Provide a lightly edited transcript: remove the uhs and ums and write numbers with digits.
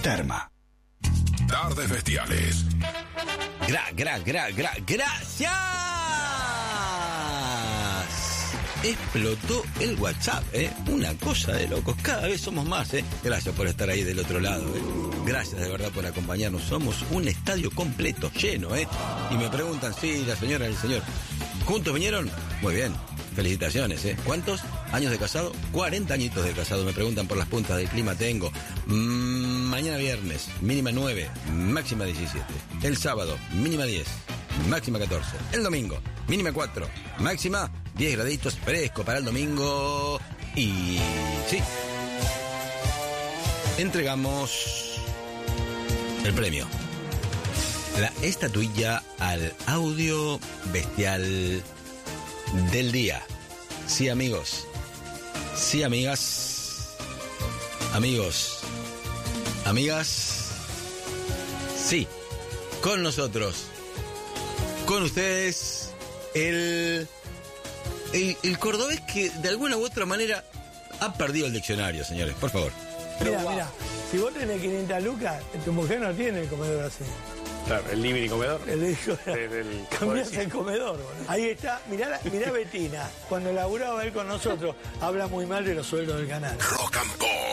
Terma. Tardes Bestiales. Gracias. Explotó el WhatsApp, una cosa de locos, cada vez somos más, Gracias por estar ahí del otro lado, Gracias de verdad por acompañarnos, somos un estadio completo, lleno, Y me preguntan, sí, la señora y el señor, ¿juntos vinieron? Muy bien, felicitaciones, ¿Cuántos años de casado? 40 añitos de casado, me preguntan por las puntas del clima, tengo mañana viernes, mínima 9, máxima 17, el sábado, mínima 10, máxima 14, el domingo, mínima 4, máxima 10 graditos, fresco para el domingo. Y sí, entregamos el premio, la estatuilla al audio bestial del día. Sí, amigos, sí, amigas, amigos, amigas, sí, con nosotros, con ustedes, el cordobés que de alguna u otra manera ha perdido el diccionario, señores, por favor. Mira, si vos tenés 500 lucas, tu mujer no tiene el comedor así. Claro, el living y comedor. Cambiás el comedor, boludo. Ahí está, mirá Betina, cuando laburaba él con nosotros, habla muy mal de los sueldos del canal. Rock and Pop.